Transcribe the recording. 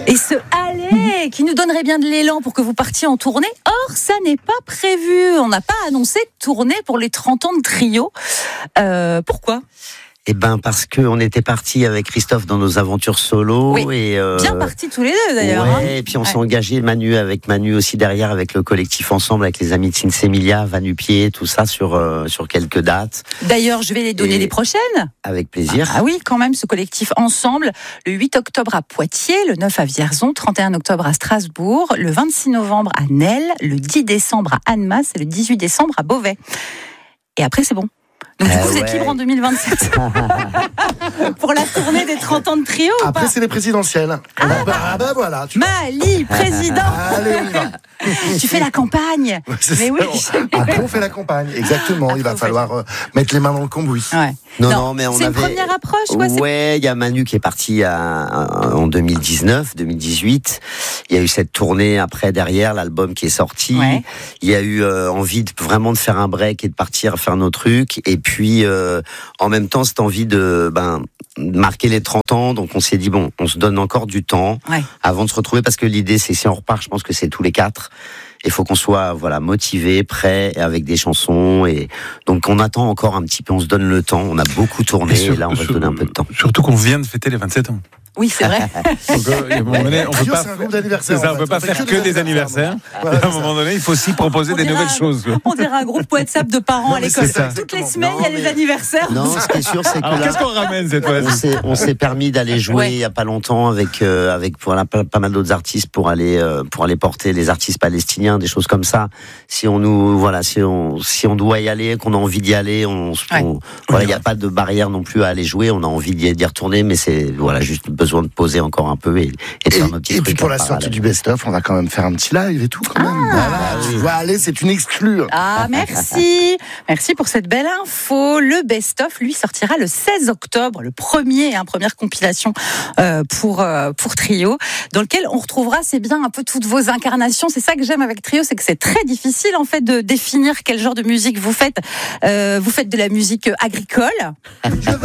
Et ce aller qui nous donnerait bien de l'élan pour que vous partiez en tournée. Or, ça n'est pas prévu. On n'a pas annoncé de tournée pour les 30 ans de Trio. Pourquoi ? Eh ben parce que on était partis avec Christophe dans nos aventures solo. Oui, et bien partis tous les deux d'ailleurs. Ouais, et puis on s'est engagé Manu aussi derrière avec le collectif ensemble avec les amis de Sinsemilia, Vanupier, tout ça sur quelques dates. D'ailleurs, je vais les donner les prochaines. Avec plaisir. Ah oui, quand même, ce collectif ensemble, le 8 octobre à Poitiers, le 9 à Vierzon, 31 octobre à Strasbourg, le 26 novembre à Nesle, le 10 décembre à Annemasse et le 18 décembre à Beauvais. Et après, c'est bon. Donc du coup, vous êtes libre en 2027 pour la tournée des 30 ans de Trio. Après, c'est les présidentielles. Voilà. Mali, président. Allez, on y va. Tu fais la campagne. Mais oui. Après, on fait la campagne. Exactement. Il va falloir mettre les mains dans le cambouis. Ouais. Non, mais c'est une première approche. Ouais, il y a Manu qui est parti en 2019, 2018. Il y a eu cette tournée après derrière l'album qui est sorti. Ouais. Il y a eu envie vraiment de faire un break et de partir faire nos trucs. Et puis en même temps, cette envie de marquer les 30 ans. Donc on s'est dit bon, on se donne encore du temps avant de se retrouver parce que l'idée c'est si on repart, je pense que c'est tous les 4. Il faut qu'on soit motivé, prêt, avec des chansons. Et donc on attend encore un petit peu, on se donne le temps. On a beaucoup tourné et là on va se donner un peu de temps. Surtout qu'on vient de fêter les 27 ans. Oui, c'est vrai. Donc, à un moment donné, on peut pas, c'est un groupe d'anniversaire. on peut pas faire que des anniversaires. Voilà, à un moment donné, il faut aussi proposer des nouvelles choses. On dirait un groupe WhatsApp de parents à l'école. Toutes les semaines, il y a les anniversaires. Non, ce qui est sûr, c'est que Alors, là, qu'est-ce qu'on ramène cette fois? on s'est permis d'aller jouer il y a pas longtemps avec pas mal d'autres artistes pour aller porter les artistes palestiniens, des choses comme ça. Si on doit y aller, qu'on a envie d'y aller, il n'y a pas de barrière non plus à aller jouer. On a envie d'y retourner, mais c'est juste besoin de poser encore un peu et de faire nos petits trucs. Et puis pour la sortie du best-of, on va quand même faire un petit live et tout quand même. Voilà, tu vois, allez, c'est une exclue. Ah, merci. Merci pour cette belle info. Le best-of, lui, sortira le 16 octobre, le première compilation pour Trio, dans lequel on retrouvera, c'est bien, un peu toutes vos incarnations. C'est ça que j'aime avec Trio, c'est que c'est très difficile en fait de définir quel genre de musique vous faites. Vous faites de la musique agricole.